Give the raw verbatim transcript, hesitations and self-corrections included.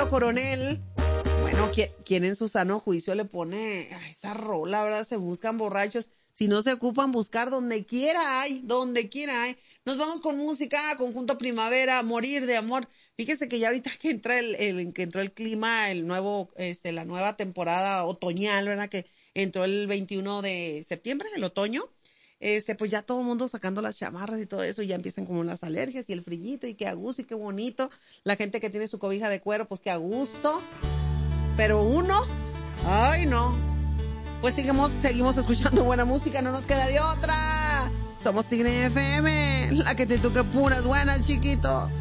Ricardo Coronel. Bueno, ¿quién en su sano juicio le pone a esa rola, verdad? Se buscan borrachos. Si no se ocupan buscar donde quiera hay, donde quiera hay. Nos vamos con música, Conjunto Primavera, Morir de Amor. Fíjese que ya ahorita que entra el, el que entró el clima, el nuevo, este, la nueva temporada otoñal, ¿verdad? Que entró el veintiuno de septiembre, el otoño. Este, pues ya todo el mundo sacando las chamarras y todo eso, y ya empiezan como las alergias y el frillito, y qué a gusto y qué bonito. La gente que tiene su cobija de cuero, pues qué a gusto. Pero uno, ay no. Pues seguimos, seguimos escuchando buena música, no nos queda de otra. Somos Tigre F M, la que te toque puras buenas, chiquito.